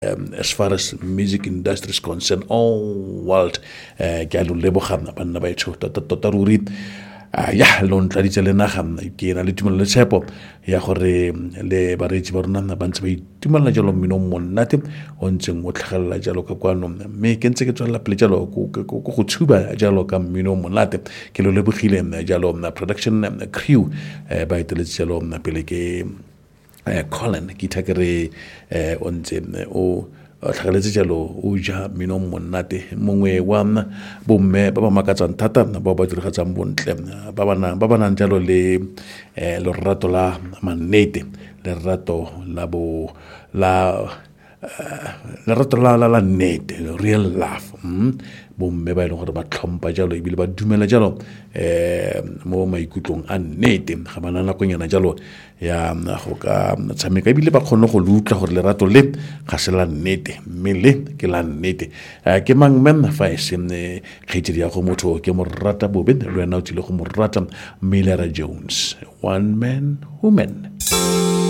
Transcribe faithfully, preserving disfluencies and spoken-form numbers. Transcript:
um, as far as music industry is concerned, all world ke a lo leboga banna ba etsho tota ruri ya lo ntladitse le naga ke na le tumelo le tshepo ya gore le bareetsi ba rona ba ntse ba itumelela jalo mmino monate o ntseng o tlhagelela jalo ka kwano mme ke ntse ke tswelela pele jalo go go tshuba jalo ka mmino monate ke lo lebogile jalo production crew ba iteletse jalo pele ke Colin ke thakere o ntse o tlhageletse jalo o ja mmino monate mongwe wa bomme ba ba makatsang thata ba ba diragatsang bontle ba bana ba bana jalo le lorato la manete le rato la bo la le rato la la net real love bomme ba ile gore ba tlhompa jalo ebile ba dumela jalo eh mo maikutlong a nnete ga bana na konyana jalo ya go ka tshameka ebile ba kgone go lutla gore lerato le ga se la nnete mmele ke la nnete ke mang men fa e se kgetedi ya go motho ke mo rata bobe le wena o tsile go mo rata Milera Jones, one man woman.